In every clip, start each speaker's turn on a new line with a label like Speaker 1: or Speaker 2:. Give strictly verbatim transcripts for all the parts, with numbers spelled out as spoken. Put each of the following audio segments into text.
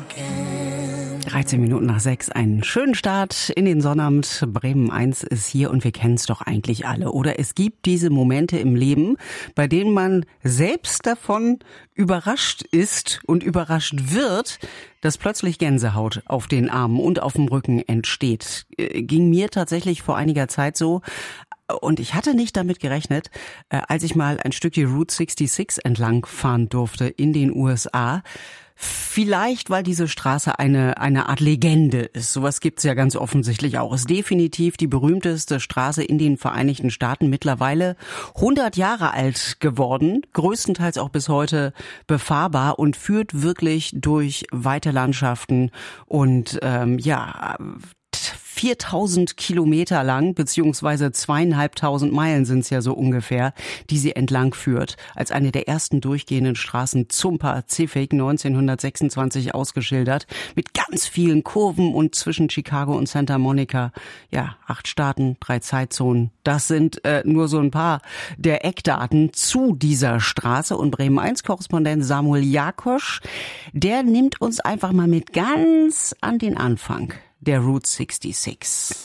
Speaker 1: dreizehn Minuten nach sechs, einen schönen Start in den Sonnabend. Bremen eins ist hier und wir kennen es doch eigentlich alle. Oder es gibt diese Momente im Leben, bei denen man selbst davon überrascht ist und überrascht wird, dass plötzlich Gänsehaut auf den Armen und auf dem Rücken entsteht. Ging mir tatsächlich vor einiger Zeit so. Und ich hatte nicht damit gerechnet, als ich mal ein Stück die Route sechsundsechzig entlang fahren durfte in den U S A. Vielleicht, weil diese Straße eine eine Art Legende ist. Sowas gibt's ja ganz offensichtlich auch. Ist definitiv die berühmteste Straße in den Vereinigten Staaten. Mittlerweile hundert Jahre alt geworden, größtenteils auch bis heute befahrbar und führt wirklich durch weite Landschaften und ähm, ja viertausend Kilometer lang, beziehungsweise zweieinhalbtausend Meilen sind es ja so ungefähr, die sie entlang führt. Als eine der ersten durchgehenden Straßen zum Pazifik neunzehnhundertsechsundzwanzig ausgeschildert, mit ganz vielen Kurven und zwischen Chicago und Santa Monica. Ja, acht Staaten, drei Zeitzonen. Das sind äh, nur so ein paar der Eckdaten zu dieser Straße. Und Bremen eins Korrespondent Samuel Jakosch, der nimmt uns einfach mal mit ganz an den Anfang der Route sechsundsechzig.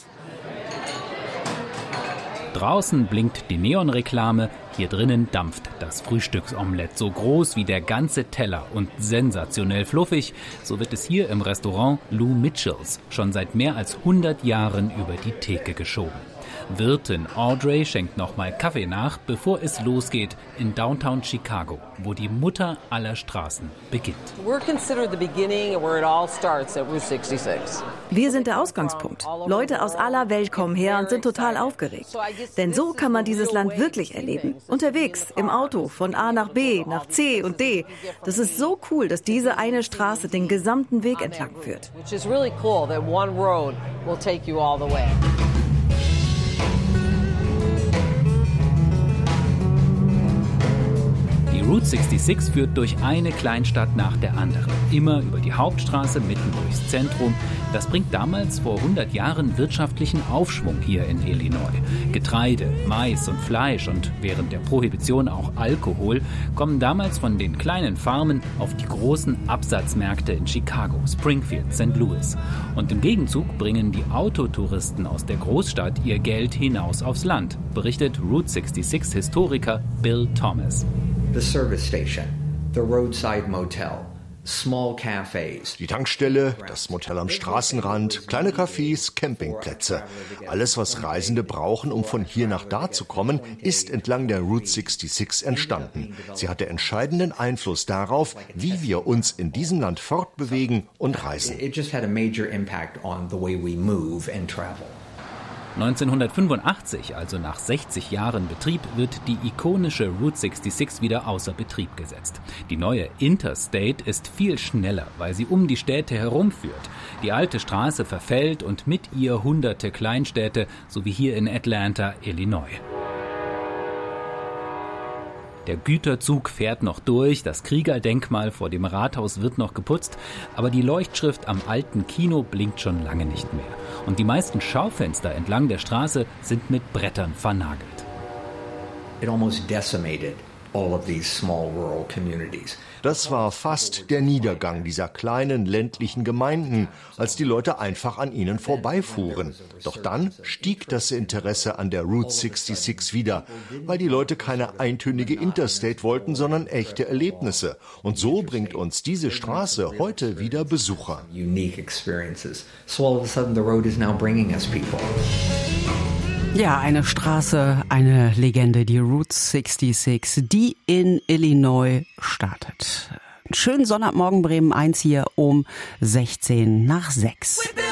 Speaker 2: Draußen blinkt die Neonreklame, hier drinnen dampft das Frühstücksomelett. So groß wie der ganze Teller und sensationell fluffig. So wird es hier im Restaurant Lou Mitchells schon seit mehr als hundert Jahren über die Theke geschoben. Wirtin Audrey schenkt nochmal Kaffee nach, bevor es losgeht in Downtown Chicago, wo die Mutter aller Straßen beginnt.
Speaker 3: Wir sind der Ausgangspunkt. Leute aus aller Welt kommen her und sind total aufgeregt. Denn so kann man dieses Land wirklich erleben. Unterwegs, im Auto, von A nach B, nach C und D. Das ist so cool, dass diese eine Straße den gesamten Weg entlang führt.
Speaker 2: Die Route sechsundsechzig führt durch eine Kleinstadt nach der anderen. Immer über die Hauptstraße, mitten durchs Zentrum. Das bringt damals vor hundert Jahren wirtschaftlichen Aufschwung hier in Illinois. Getreide, Mais und Fleisch und während der Prohibition auch Alkohol kommen damals von den kleinen Farmen auf die großen Absatzmärkte in Chicago, Springfield, Sankt Louis. Und im Gegenzug bringen die Autotouristen aus der Großstadt ihr Geld hinaus aufs Land, berichtet Route sechsundsechzig-Historiker Bill Thomas.
Speaker 4: The service station, the roadside motel, small cafes.
Speaker 5: Die Tankstelle, das Motel am Straßenrand, kleine Cafés, Campingplätze. Alles, was Reisende brauchen, um von hier nach da zu kommen, ist entlang der Route sechsundsechzig entstanden. Sie hatte entscheidenden Einfluss darauf, wie wir uns in diesem Land fortbewegen und reisen.
Speaker 4: It just had a major impact on the way we move and travel.
Speaker 2: neunzehnhundertfünfundachtzig, also nach sechzig Jahren Betrieb, wird die ikonische Route sechsundsechzig wieder außer Betrieb gesetzt. Die neue Interstate ist viel schneller, weil sie um die Städte herumführt. Die alte Straße verfällt und mit ihr hunderte Kleinstädte, so wie hier in Atlanta, Illinois. Der Güterzug fährt noch durch, das Kriegerdenkmal vor dem Rathaus wird noch geputzt, aber die Leuchtschrift am alten Kino blinkt schon lange nicht mehr. Und die meisten Schaufenster entlang der Straße sind mit Brettern vernagelt.
Speaker 4: It almost decimated all of these small rural communities.
Speaker 5: Das war fast der Niedergang dieser kleinen ländlichen Gemeinden, als die Leute einfach an ihnen vorbeifuhren. Doch dann stieg das Interesse an der Route sechsundsechzig wieder, weil die Leute keine eintönige Interstate wollten, sondern echte Erlebnisse. Und so bringt uns diese Straße heute wieder Besucher.
Speaker 4: Unique experiences. So all of a sudden the road is now bringing us people.
Speaker 1: Ja, eine Straße, eine Legende, die Route sechsundsechzig, die in Illinois startet. Schönen Sonntagmorgen Bremen eins hier um sechzehn nach sechs.